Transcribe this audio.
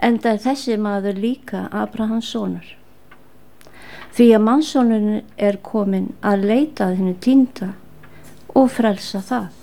enda þessi maður líka Abrahams sonur. Því að mannssonurinn er kominn að leita að hinu týnda og frelsa það.